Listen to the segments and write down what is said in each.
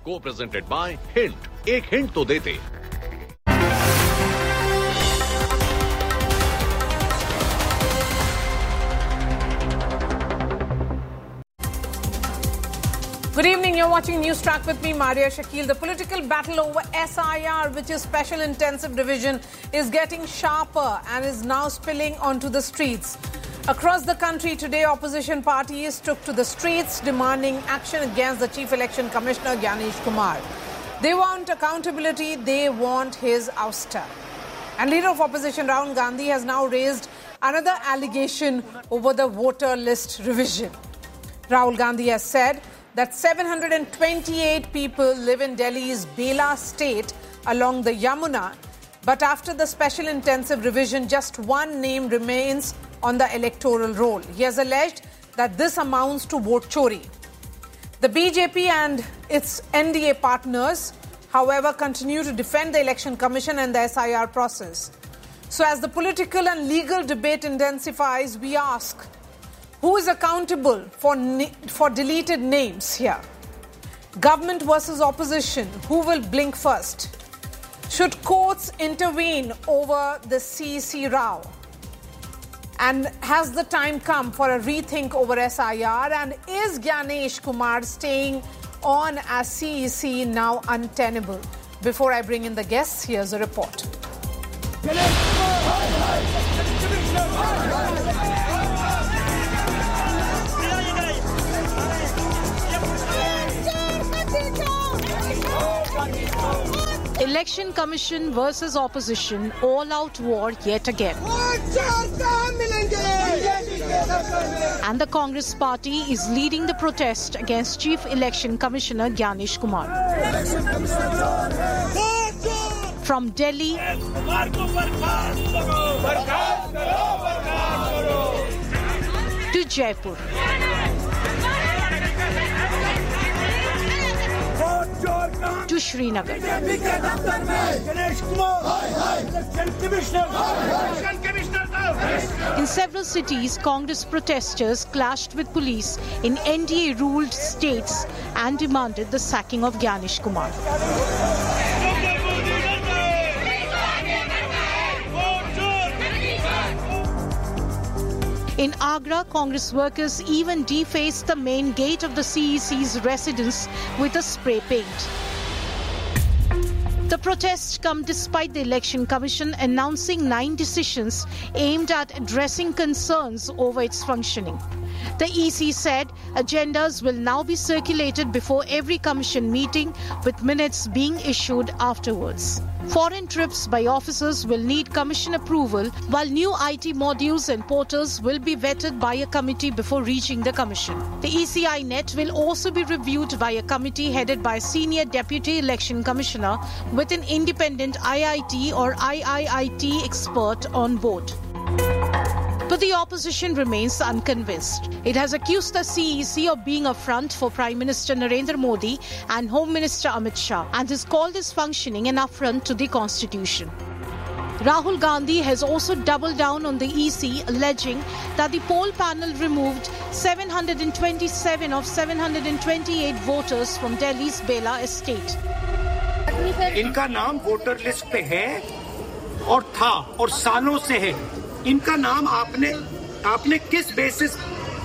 Co-presented by Hint. एक hint तो देते. Good evening, you're watching News Track with me, Maria Shakil. The political battle over SIR, which is Special Intensive Division, is getting sharper and is now spilling onto the streets. Across the country today, opposition parties took to the streets demanding action against the Chief Election Commissioner, Gyanesh Kumar. They want accountability, they want his ouster. And leader of opposition, Rahul Gandhi, has now raised another allegation over the voter list revision. Rahul Gandhi has said that 728 people live in Delhi's Bela state along the Yamuna, but after the special intensive revision, just one name remains on the electoral roll. He has alleged that this amounts to vote chori. The BJP and its NDA partners, however, continue to defend the Election Commission and the SIR process. So as the political and legal debate intensifies, we ask, who is accountable for deleted names here? Government versus opposition, who will blink first? Should courts intervene over the CEC row? And has the time come for a rethink over SIR? And is Gyanesh Kumar staying on as CEC now untenable? Before I bring in the guests, here's a report. Election Commission versus opposition, all-out war yet again. And the Congress party is leading the protest against Chief Election Commissioner Gyanesh Kumar. From Delhi to Jaipur. To Srinagar. In several cities, Congress protesters clashed with police in NDA-ruled states and demanded the sacking of Gyanesh Kumar. In Agra, Congress workers even defaced the main gate of the CEC's residence with a spray paint. The protests come despite the Election Commission announcing 9 decisions aimed at addressing concerns over its functioning. The EC said agendas will now be circulated before every commission meeting, with minutes being issued afterwards. Foreign trips by officers will need commission approval, while new IT modules and portals will be vetted by a committee before reaching the commission. The ECI net will also be reviewed by a committee headed by a senior deputy election commissioner with an independent IIT or IIIT expert on board. But the opposition remains unconvinced. It has accused the CEC of being a front for Prime Minister Narendra Modi and Home Minister Amit Shah and has called its functioning an affront to the Constitution. Rahul Gandhi has also doubled down on the EC, alleging that the poll panel removed 727 of 728 voters from Delhi's Bela estate. इनका नाम voter list पे है और था और सालों से है. इनका नाम आपने किस बेसिस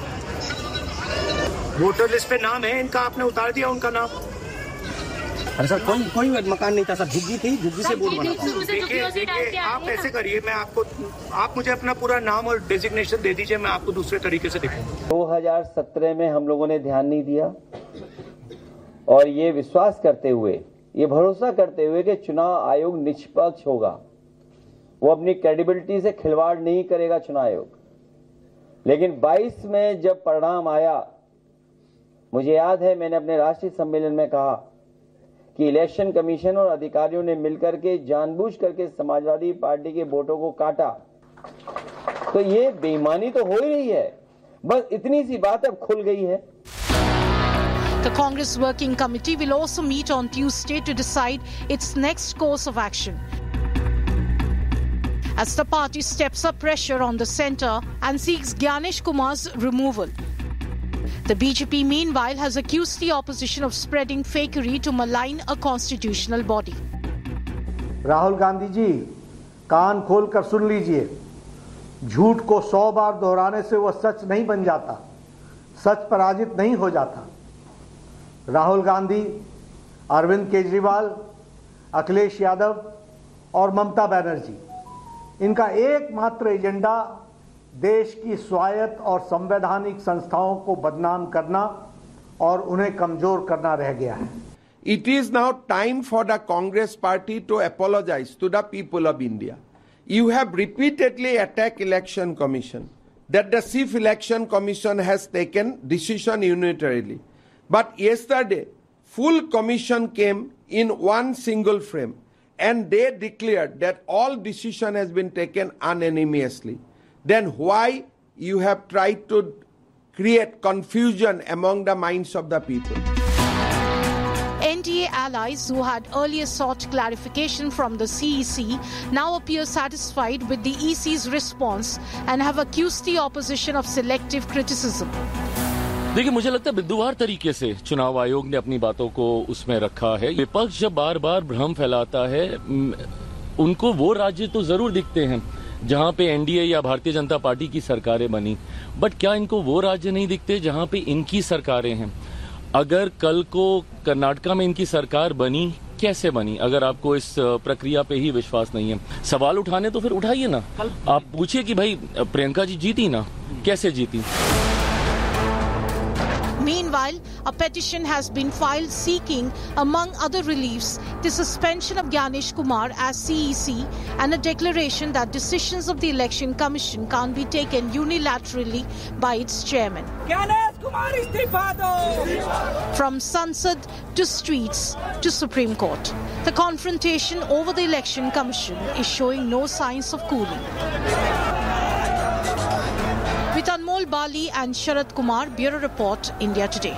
वोटर लिस्ट पे नाम है इनका, आपने उतार दिया उनका नाम. अरे सर कोई मकान नहीं था सर, झुग्गी थी, झुग्गी से बोर्ड बना. देखिए आप ऐसे करिए, आप मुझे अपना पूरा नाम और डेजिग्नेशन दे दीजिए, मैं आपको दूसरे तरीके से दिखाऊंगा. 2017 में हम लोगों ने ध्यान नहीं दिया और ये विश्वास करते हुए, ये भरोसा करते हुए कि चुनाव आयोग निष्पक्ष होगा, वो अपनी क्रेडिबिलिटी से खिलवाड़ नहीं करेगा चुनाव आयोग. लेकिन 22 में जब परिणाम आया, मुझे याद है मैंने अपने राष्ट्रीय सम्मेलन में कहा कि इलेक्शन कमीशन और अधिकारियों ने मिलकर के जानबूझ करके समाजवादी पार्टी के वोटों को काटा. तो ये बेईमानी तो हो ही रही है, बस इतनी सी बात अब खुल गई है. The Congress Working Committee will also meet on Tuesday to decide its next course of action, as the party steps up pressure on the centre and seeks Gyanesh Kumar's removal. The BJP, meanwhile, has accused the opposition of spreading fakery to malign a constitutional body. Rahul Gandhi ji, कान खोलकर सुन लीजिए, झूठ को 100 बार दोहराने से वह सच नहीं बन जाता, सच पराजित नहीं हो जाता। राहुल गांधी, अरविंद केजरीवाल, अखिलेश यादव और ममता बनर्जी, इनका एकमात्र एजेंडा देश की स्वायत्त और संवैधानिक संस्थाओं को बदनाम करना और उन्हें कमजोर करना रह गया है। It is now time for the Congress party to apologize to the people of India. You have repeatedly attacked Election Commission, that the Chief Election Commission has taken decision unilaterally. But yesterday, full commission came in one single frame, and they declared that all decision has been taken unanimously. Then why you have tried to create confusion among the minds of the people? NDA allies who had earlier sought clarification from the CEC now appear satisfied with the EC's response and have accused the opposition of selective criticism. देखिए, मुझे लगता है बिंदुवार तरीके से चुनाव आयोग ने अपनी बातों को उसमें रखा है। विपक्ष जब बार बार भ्रम फैलाता है, उनको वो राज्य तो जरूर दिखते हैं जहां पे एनडीए या भारतीय जनता पार्टी की सरकारें बनी, बट क्या इनको वो राज्य नहीं दिखते जहां पे इनकी सरकारें हैं? अगर कल को कर्नाटका में इनकी सरकार बनी, कैसे बनी? अगर आपको इस प्रक्रिया पे ही विश्वास नहीं है, सवाल उठाने तो फिर उठाइए ना। आप पूछिए कि भाई प्रियंका जी जीती ना, कैसे जीती? Meanwhile, a petition has been filed seeking, among other reliefs, the suspension of Gyanesh Kumar as CEC and a declaration that decisions of the Election Commission can't be taken unilaterally by its chairman. Gyanesh Kumar istifa do! From Sansad to streets to Supreme Court, the confrontation over the Election Commission is showing no signs of cooling. With Anmol Bali and Sharad Kumar, Bureau Report, India Today.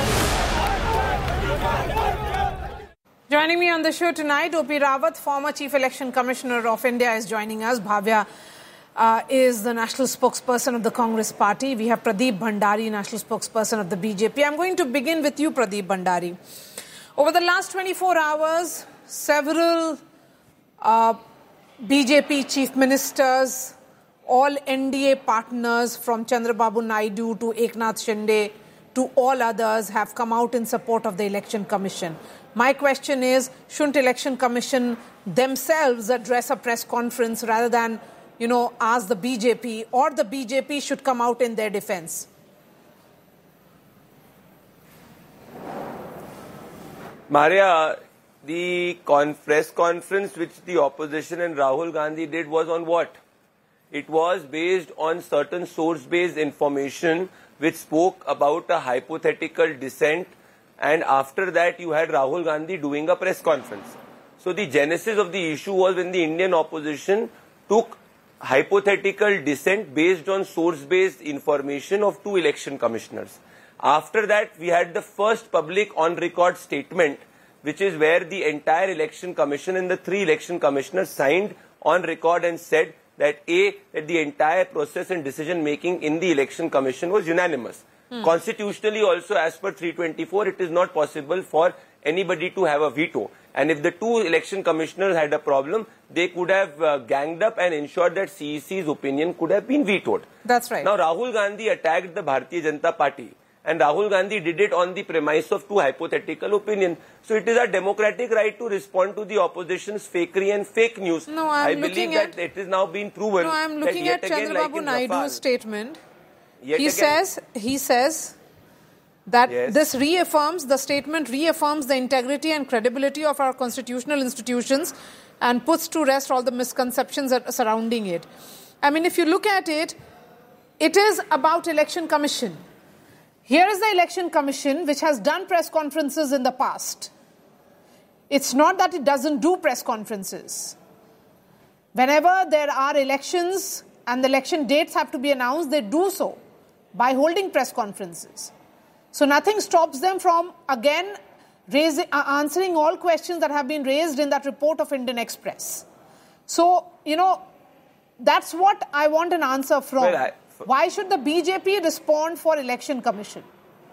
Joining me on the show tonight, O.P. Rawat, former Chief Election Commissioner of India, is joining us. Bhavya is the national spokesperson of the Congress Party. We have Pradeep Bhandari, national spokesperson of the BJP. I'm going to begin with you, Pradeep Bhandari. Over the last 24 hours, several BJP chief ministers, all NDA partners from Chandrababu Naidu to Eknath Shinde to all others have come out in support of the Election Commission. My question is, shouldn't Election Commission themselves address a press conference rather than, ask the BJP, or the BJP should come out in their defense? Maria, the press conference which the opposition and Rahul Gandhi did was on what? It was based on certain source-based information which spoke about a hypothetical dissent, and after that you had Rahul Gandhi doing a press conference. So the genesis of the issue was when the Indian opposition took hypothetical dissent based on source-based information of two election commissioners. After that we had the first public on-record statement, which is where the entire election commission and the three election commissioners signed on record and said that that the entire process and decision making in the election commission was unanimous. Constitutionally also, as per 324, it is not possible for anybody to have a veto. And if the two election commissioners had a problem, they could have ganged up and ensured that CEC's opinion could have been vetoed. That's right. Now Rahul Gandhi attacked the Bharatiya Janata Party, and Rahul Gandhi did it on the premise of two hypothetical opinions. So it is a democratic right to respond to the opposition's fakery and fake news. No, I believe that it is now been proven. No, I'm looking at Chandrababu Naidu's statement. He says that this reaffirms, the statement reaffirms the integrity and credibility of our constitutional institutions and puts to rest all the misconceptions surrounding it. I mean, if you look at it, it is about Election Commission. Here is the Election Commission, which has done press conferences in the past. It's not that it doesn't do press conferences. Whenever there are elections and the election dates have to be announced, they do so by holding press conferences. So nothing stops them from, again, answering all questions that have been raised in that report of Indian Express. So, that's what I want an answer from. Why should the BJP respond for Election Commission?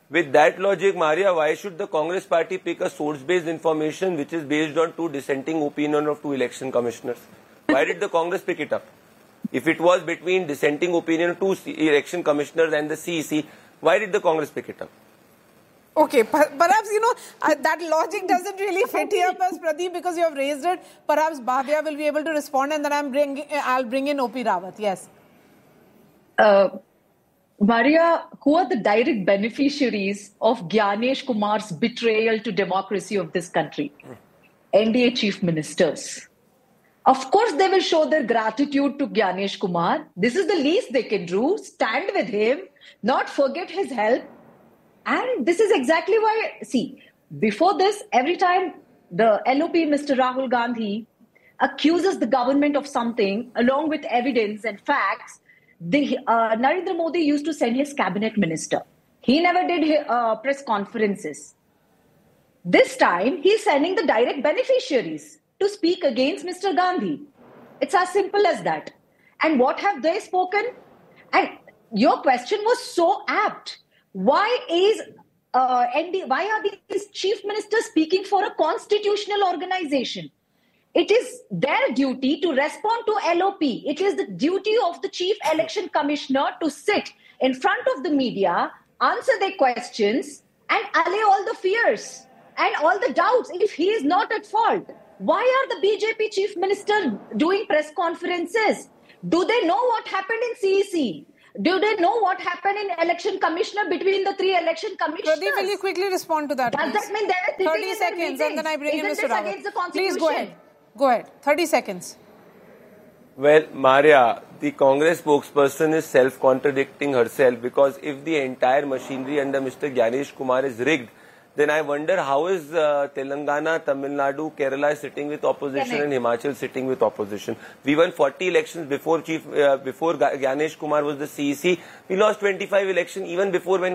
With that logic, Maria, why should the Congress party pick a source-based information which is based on two dissenting opinions of two election commissioners? Why did the Congress pick it up? If it was between dissenting opinion of two election commissioners and the CEC, why did the Congress pick it up? Okay, perhaps, that logic doesn't really fit here, Pradeep, because you have raised it. Perhaps Bhavya will be able to respond, and then I'll bring in O.P. Rawat. Yes. Maria, who are the direct beneficiaries of Gyanesh Kumar's betrayal to democracy of this country? NDA chief ministers. Of course, they will show their gratitude to Gyanesh Kumar. This is the least they can do. Stand with him, not forget his help. And this is exactly why, see, before this, every time the LOP, Mr. Rahul Gandhi, accuses the government of something, along with evidence and facts, Narendra Modi used to send his cabinet minister. He never did press conferences. This time, he's sending the direct beneficiaries to speak against Mr. Gandhi. It's as simple as that. And what have they spoken? And your question was so apt. Why are these chief ministers speaking for a constitutional organization? It is their duty to respond to LOP. It is the duty of the chief election commissioner to sit in front of the media, answer their questions, and allay all the fears and all the doubts if he is not at fault. Why are the BJP chief minister doing press conferences? Do they know what happened in CEC? Do they know what happened in election commissioner between the three election commissioners? Pradeep, will you quickly respond to that, Does please? that mean they are 30 seconds, and then I bring in Mr. Rawat. Against the Constitution? Please go ahead. Go ahead. 30 seconds. Well, Maria, the Congress spokesperson is self-contradicting herself, because if the entire machinery under Mr. Gyanesh Kumar is rigged, then I wonder how is Telangana, Tamil Nadu, Kerala sitting with opposition and Himachal sitting with opposition. We won 40 elections before Gyanesh Kumar was the CEC. We lost 25 elections even before when